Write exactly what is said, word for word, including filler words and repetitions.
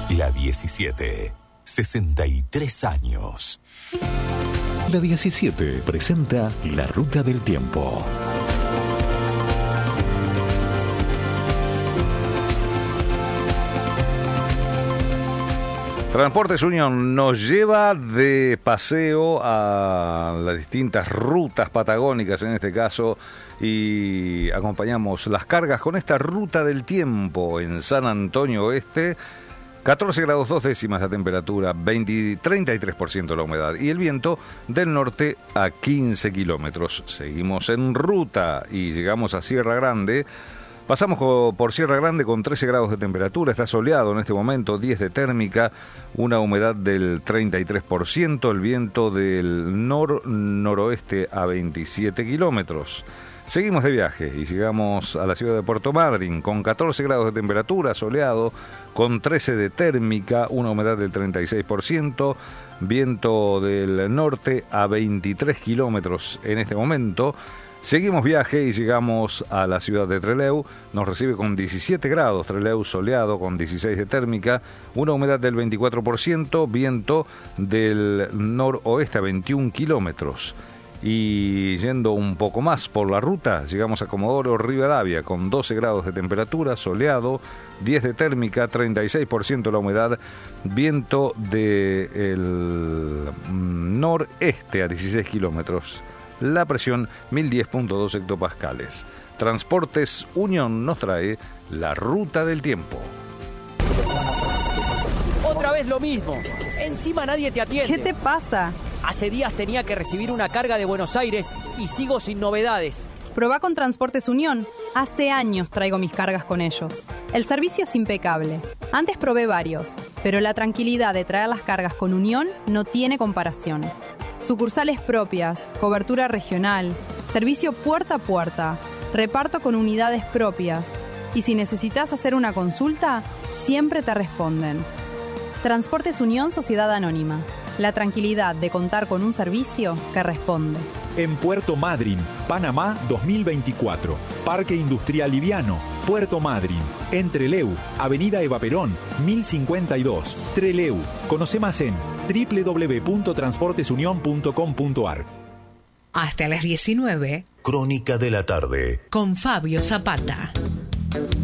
La diecisiete. sesenta y tres años. La diecisiete presenta La Ruta del Tiempo. Transportes Unión nos lleva de paseo a las distintas rutas patagónicas en este caso y acompañamos las cargas con esta Ruta del Tiempo en San Antonio Oeste. catorce grados dos décimas la temperatura, veinte, treinta y tres por ciento la humedad y el viento del norte a quince kilómetros. Seguimos en ruta y llegamos a Sierra Grande. Pasamos por Sierra Grande con trece grados de temperatura, está soleado en este momento, diez de térmica, una humedad del treinta y tres por ciento, el viento del nor-noroeste a veintisiete kilómetros. Seguimos de viaje y llegamos a la ciudad de Puerto Madryn con catorce grados de temperatura, soleado, con trece de térmica, una humedad del treinta y seis por ciento, viento del norte a veintitrés kilómetros en este momento. Seguimos viaje y llegamos a la ciudad de Trelew, nos recibe con diecisiete grados, Trelew soleado con dieciséis de térmica, una humedad del veinticuatro por ciento, viento del noroeste a veintiún kilómetros. Y yendo un poco más por la ruta, llegamos a Comodoro Rivadavia con doce grados de temperatura, soleado, diez de térmica, treinta y seis por ciento la humedad, viento del noreste a dieciséis kilómetros. La presión mil diez punto dos hectopascales. Transportes Unión nos trae la Ruta del Tiempo. Otra vez lo mismo. Encima nadie te atiende. ¿Qué te pasa? Hace días tenía que recibir una carga de Buenos Aires y sigo sin novedades. Probá con Transportes Unión. Hace años traigo mis cargas con ellos. El servicio es impecable. Antes probé varios, pero la tranquilidad de traer las cargas con Unión no tiene comparación. Sucursales propias, cobertura regional, servicio puerta a puerta, reparto con unidades propias. Y si necesitas hacer una consulta, siempre te responden. Transportes Unión Sociedad Anónima. La tranquilidad de contar con un servicio que responde. En Puerto Madryn, Panamá dos mil veinticuatro. Parque Industrial Liviano, Puerto Madryn. En Trelew, Avenida Eva Perón, mil cincuenta y dos. Trelew. Conoce más en doble u doble u doble u punto transportes unión punto com punto a r. Hasta las diecinueve. Crónica de la tarde. Con Fabio Zapata.